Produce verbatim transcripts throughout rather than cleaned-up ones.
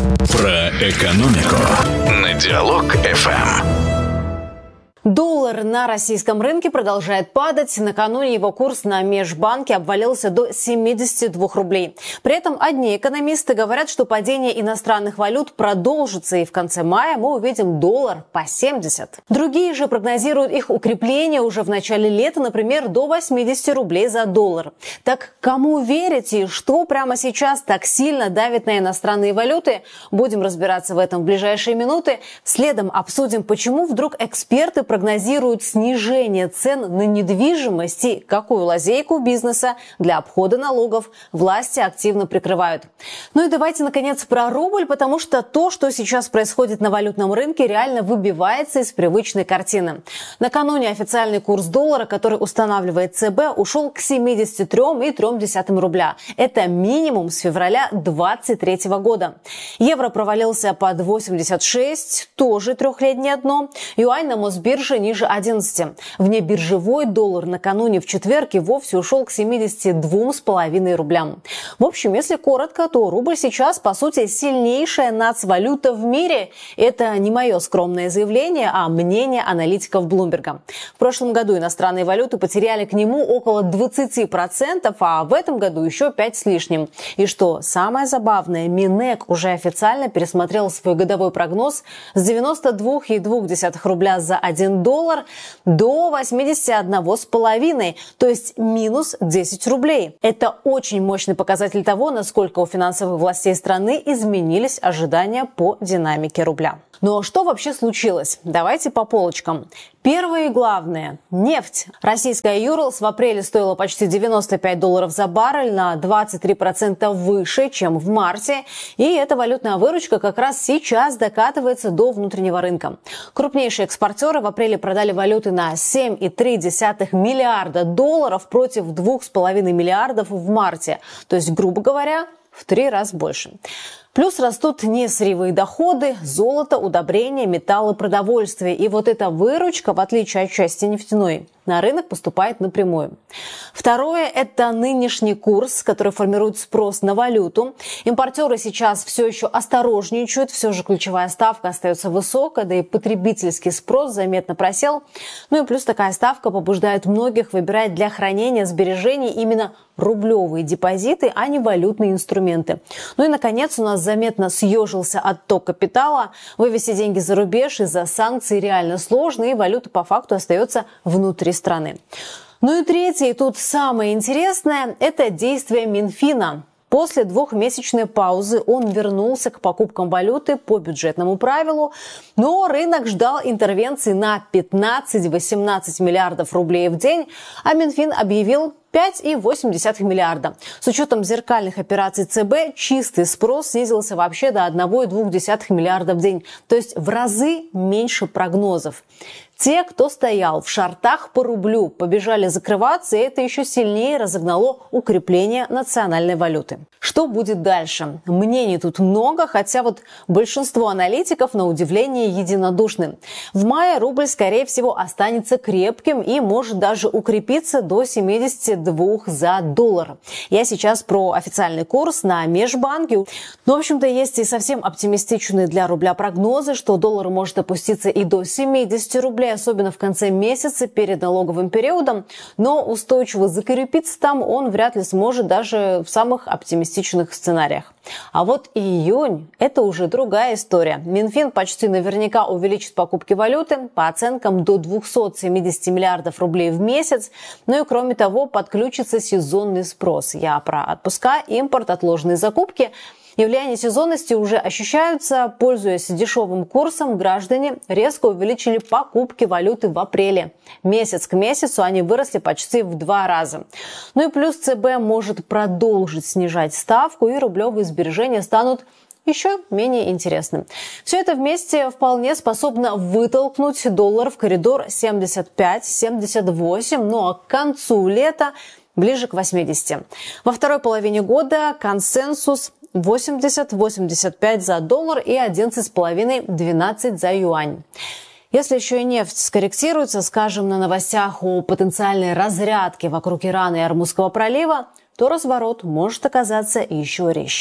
Про экономику на Диалог эф эм. Доллар на российском рынке продолжает падать. Накануне его курс на межбанке обвалился до семидесяти двух рублей. При этом одни экономисты говорят, что падение иностранных валют продолжится, и в конце мая мы увидим доллар по семьдесят. Другие же прогнозируют их укрепление уже в начале лета, например, до восьмидесяти рублей за доллар. Так кому верить и что прямо сейчас так сильно давит на иностранные валюты? Будем разбираться в этом в ближайшие минуты. Следом обсудим, почему вдруг эксперты прогнозируют снижение цен на недвижимость и какую лазейку бизнеса для обхода налогов власти активно прикрывают. Ну и давайте, наконец, про рубль, потому что то, что сейчас происходит на валютном рынке, реально выбивается из привычной картины. Накануне официальный курс доллара, который устанавливает цэ бэ, ушел к семидесяти трём и трём десятым рубля. Это минимум с февраля двадцать третьего года. Евро провалился под восемьдесят шесть, тоже трехлетнее дно. Юань на Мосбирже ниже одиннадцати. Внебиржевой доллар накануне в четверг и вовсе ушел к семидесяти двум с половиной рублям. В общем, если коротко, то рубль сейчас, по сути, сильнейшая нацвалюта в мире. Это не мое скромное заявление, а мнение аналитиков Блумберга. В прошлом году иностранные валюты потеряли к нему около двадцати процентов, а в этом году еще пять с лишним. И что самое забавное, Минэк уже официально пересмотрел свой годовой прогноз с девяноста двух и двух десятых рубля за один доллар до восьмидесяти одного с половиной, то есть минус десять рублей. Это очень мощный показатель того, насколько у финансовых властей страны изменились ожидания по динамике рубля. Но что вообще случилось? Давайте по полочкам. Первое и главное – нефть. Российская Юрлс в апреле стоила почти девяносто пять долларов за баррель, на двадцать три процента выше, чем в марте. И эта валютная выручка как раз сейчас докатывается до внутреннего рынка. Крупнейшие экспортеры в апреле продали валюты на семь и три десятых миллиарда долларов против двух с половиной миллиардов в марте. То есть, грубо говоря, в три раза больше. Плюс растут несырьевые доходы, золото, удобрения, металлы, продовольствие. И вот эта выручка, в отличие от части нефтяной, на рынок поступает напрямую. Второе – это нынешний курс, который формирует спрос на валюту. Импортеры сейчас все еще осторожничают, все же ключевая ставка остается высокой, да и потребительский спрос заметно просел. Ну и плюс такая ставка побуждает многих выбирать для хранения сбережений именно рублевые депозиты, а не валютные инструменты. Ну и, наконец, у нас заметно съежился отток капитала. Вывести деньги за рубеж из-за санкций реально сложно, и валюта по факту остается внутри страны. Ну и третье, и тут самое интересное, это действие Минфина. После двухмесячной паузы он вернулся к покупкам валюты по бюджетному правилу, но рынок ждал интервенции на пятнадцать-восемнадцать миллиардов рублей в день, а Минфин объявил пять и восемь десятых миллиарда. С учетом зеркальных операций цэ бэ чистый спрос снизился вообще до одного и двух десятых миллиарда в день, то есть в разы меньше прогнозов. Те, кто стоял в шортах по рублю, побежали закрываться, и это еще сильнее разогнало укрепление национальной валюты. Что будет дальше? Мнений тут много, хотя вот большинство аналитиков, на удивление, единодушны. В мае рубль, скорее всего, останется крепким и может даже укрепиться до семидесяти двух за доллар. Я сейчас про официальный курс на межбанке. Но, в общем-то, есть и совсем оптимистичные для рубля прогнозы, что доллар может опуститься и до семидесяти рублей, особенно в конце месяца перед налоговым периодом, но устойчиво закрепиться там он вряд ли сможет даже в самых оптимистичных сценариях. А вот июнь – это уже другая история. Минфин почти наверняка увеличит покупки валюты, по оценкам до двухсот семидесяти миллиардов рублей в месяц. Ну и кроме того, подключится сезонный спрос. Я про отпуска, импорт, отложенные закупки. И влияние сезонности уже ощущаются. Пользуясь дешевым курсом, граждане резко увеличили покупки валюты в апреле. Месяц к месяцу они выросли почти в два раза. Ну и плюс цэ бэ может продолжить снижать ставку, и рублевые сбережения станут еще менее интересным. Все это вместе вполне способно вытолкнуть доллар в коридор семьдесят пять - семьдесят восемь, ну а к концу лета ближе к восьмидесяти. Во второй половине года консенсус восемьдесят - восемьдесят пять за доллар и одиннадцать с половиной - двенадцать за юань. Если еще и нефть скорректируется, скажем, на новостях о потенциальной разрядке вокруг Ирана и Ормузского пролива, то разворот может оказаться еще резче.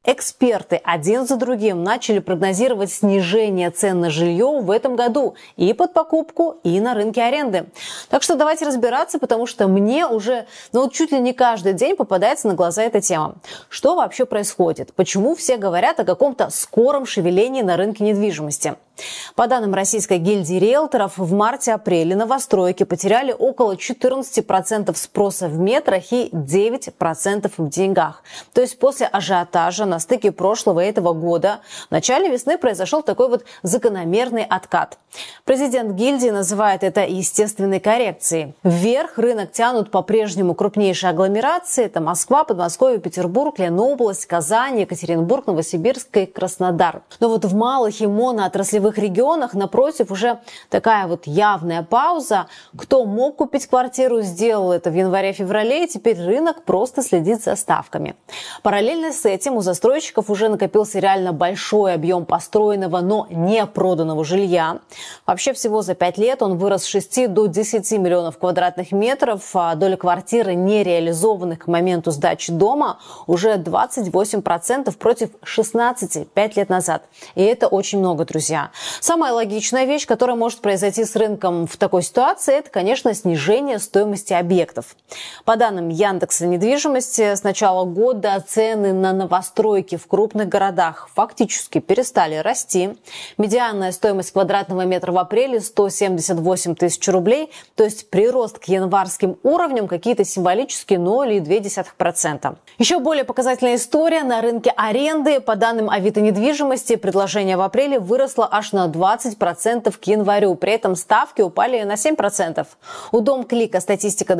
Эксперты один за другим начали прогнозировать снижение цен на жилье в этом году и под покупку, и на рынке аренды. Так что давайте разбираться, потому что мне уже ну, чуть ли не каждый день попадается на глаза эта тема. Что вообще происходит? Почему все говорят о каком-то скором шевелении на рынке недвижимости? По данным Российской гильдии риэлторов, в марте-апреле новостройки потеряли около четырнадцать процентов спроса в метрах и девять процентов в деньгах. То есть после ажиотажа на стыке прошлого и этого года в начале весны произошел такой вот закономерный откат. Президент гильдии называет это естественной коррекцией. Вверх рынок тянут по-прежнему крупнейшие агломерации. Это Москва, Подмосковье, Петербург, Ленобласть, Казань, Екатеринбург, Новосибирск и Краснодар. Но вот в малых и моноотраслевых В регионах, напротив, уже такая вот явная пауза. Кто мог купить квартиру, сделал это в январе-феврале, и теперь рынок просто следит за ставками. Параллельно с этим у застройщиков уже накопился реально большой объем построенного, но не проданного жилья. Вообще всего за пять лет он вырос с шести до десяти миллионов квадратных метров, а доля квартир, не реализованных к моменту сдачи дома, уже двадцать восемь процентов против шестнадцати процентов пять лет назад. И это очень много, друзья. Самая логичная вещь, которая может произойти с рынком в такой ситуации, это, конечно, снижение стоимости объектов. По данным Яндекса недвижимости, с начала года цены на новостройки в крупных городах фактически перестали расти. Медианная стоимость квадратного метра в апреле сто семьдесят восемь тысяч рублей, то есть прирост к январским уровням какие-то символические ноль целых две десятых процента. Еще более показательная история на рынке аренды. По данным Авито недвижимости, предложение в апреле выросло аж на двадцать процентов к январю. При этом ставки упали на семь процентов. У Дом.Клика статистика